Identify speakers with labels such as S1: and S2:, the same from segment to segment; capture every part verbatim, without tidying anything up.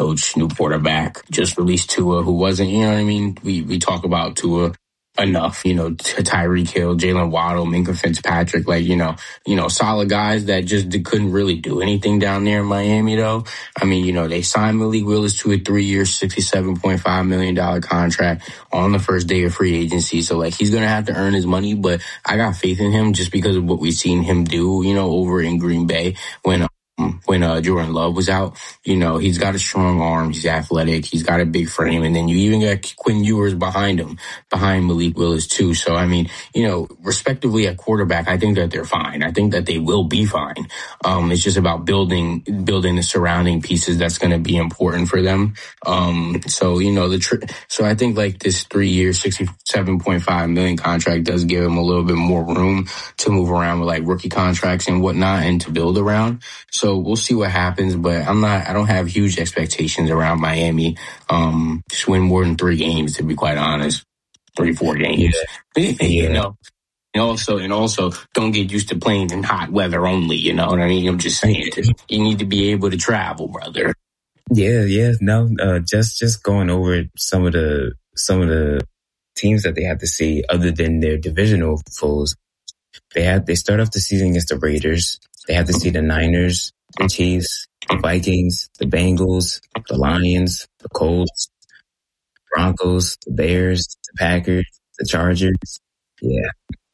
S1: coach, new quarterback, just released Tua, who wasn't, you know what I mean? We we talk about Tua enough, you know, Tyreek Hill, Jalen Waddle, Minka Fitzpatrick, like, you know, you know, solid guys that just couldn't really do anything down there in Miami, though. I mean, you know, they signed Malik Willis to a three-year, sixty-seven point five million dollars contract on the first day of free agency. So, like, he's going to have to earn his money, but I got faith in him just because of what we've seen him do, you know, over in Green Bay when when uh, Jordan Love was out. You know, he's got a strong arm, he's athletic, he's got a big frame, and then you even got Quinn Ewers behind him, behind Malik Willis too. So, I mean, you know, respectively at quarterback, I think that they're fine. I think that they will be fine. Um, it's just about building building the surrounding pieces that's going to be important for them. Um, so, you know, the tr- so I think like this three-year, sixty-seven point five million dollars contract does give him a little bit more room to move around with like rookie contracts and whatnot and to build around. So So we'll see what happens, but I'm not, I don't have huge expectations around Miami. Um, just win more than three games, to be quite honest. Three, four games. Yeah. you know. And also, and also, don't get used to playing in hot weather only, you know what I mean? I'm just saying, you need to be able to travel, brother.
S2: Yeah, yeah, no, uh, just, just going over some of the, some of the teams that they have to see other than their divisional foes. They had, they start off the season against the Raiders. They have to see the Niners, the Chiefs, the Vikings, the Bengals, the Lions, the Colts, Broncos, the Bears, the Packers, the Chargers. Yeah.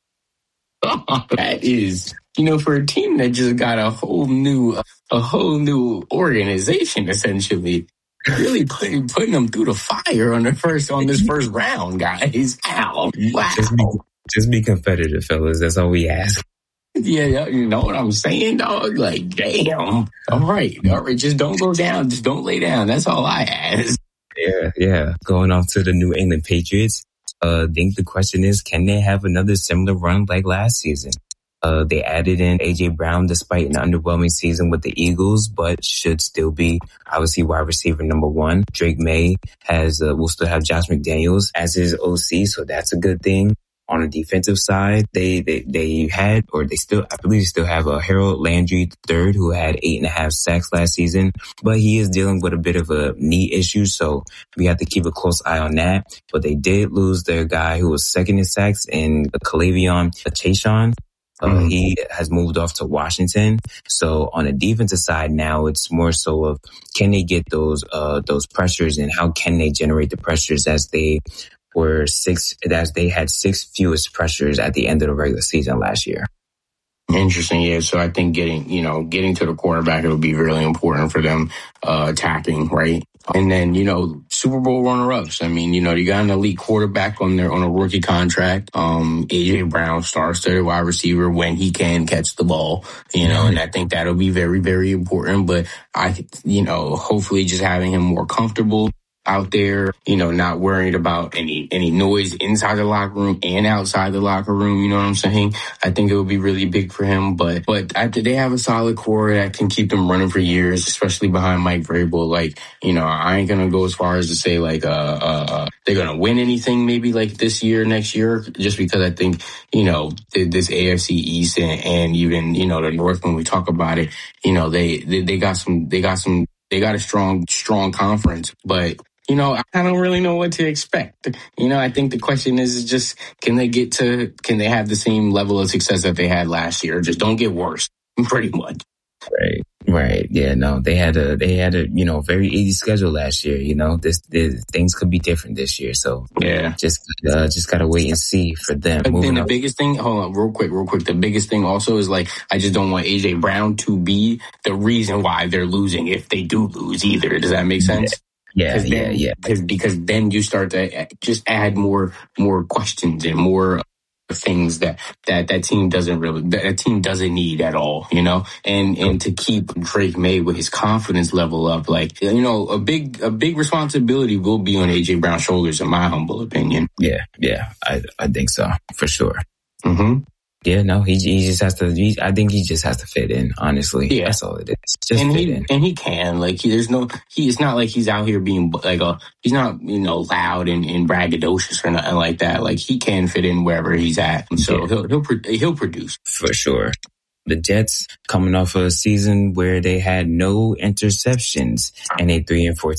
S1: Oh, that is, you know, for a team that just got a whole new, a whole new organization, essentially, really putting putting them through the fire on the first on this first round, guys. Ow! Wow.
S2: Just be, just be competitive, fellas. That's all we ask.
S1: Yeah, you know what I'm saying, dog? Like, damn. All right, all right. Just don't go down. Just don't lay down. That's all I ask.
S2: Yeah, yeah. Going off to the New England Patriots. Uh, I think the question is, can they have another similar run like last season? Uh, they added in A J Brown despite an underwhelming season with the Eagles, but should still be obviously wide receiver number one. Drake May has, uh, will still have Josh McDaniels as his O C, so that's a good thing. On the defensive side, they, they, they had, or they still, I believe still have a Harold Landry the third who had eight and a half sacks last season, but he is dealing with a bit of a knee issue. So we have to keep a close eye on that. But they did lose their guy who was second in sacks in Kalavion Chaisson. Uh, mm-hmm. He has moved off to Washington. So on the defensive side now, it's more so of can they get those, uh, those pressures and how can they generate the pressures as they were six, as they had six fewest pressures at the end of the regular season last year.
S1: Interesting, yeah. So I think getting, you know, getting to the quarterback, it'll be really important for them, uh, attacking, right? And then, you know, Super Bowl runner-ups. I mean, you know, you got an elite quarterback on their, on a rookie contract. Um, A J Brown, star-studded wide receiver when he can catch the ball, you know, and I think that'll be very, very important. But I, you know, hopefully just having him more comfortable out there, you know, not worried about any any noise inside the locker room and outside the locker room. You know what I'm saying? I think it would be really big for him. But but after they have a solid core that can keep them running for years, especially behind Mike Vrabel. Like, you know, I ain't gonna go as far as to say like uh, uh they're gonna win anything maybe like this year, next year, just because I think, you know, this A F C East and, and even, you know, the North, when we talk about it, you know, they they, they got some they got some they got a strong strong conference, but. You know, I don't really know what to expect. You know, I think the question is just, can they get to, can they have the same level of success that they had last year? Just don't get worse, pretty much.
S2: Right, right. Yeah, no, they had a, they had a, you know, very easy schedule last year. You know, this, this things could be different this year. So
S1: yeah,
S2: just, uh, just gotta wait and see for them.
S1: But then the up. biggest thing, hold on, real quick, real quick. The biggest thing also is like, I just don't want A J Brown to be the reason why they're losing if they do lose either. Does that make sense?
S2: Yeah. Yeah,
S1: then,
S2: yeah, yeah.
S1: Because because then you start to just add more more questions and more things that that that team doesn't really that a team doesn't need at all, you know. And and to keep Drake May with his confidence level up, like, you know, a big a big responsibility will be on A J Brown's shoulders, in my humble opinion.
S2: Yeah, yeah, I I think so for sure.
S1: Mm-hmm.
S2: Yeah, no, he he just has to. He, I think he just has to fit in. Honestly,
S1: yeah,
S2: that's all it is. Just
S1: and
S2: fit
S1: he
S2: in.
S1: and he can. Like, he, there's no. He. It's not like he's out here being like a. He's not, you know, loud and, and braggadocious or nothing like that. Like, he can fit in wherever he's at. So yeah. he'll he'll he'll produce
S2: for sure. The Jets coming off a season where they had no interceptions and a three and four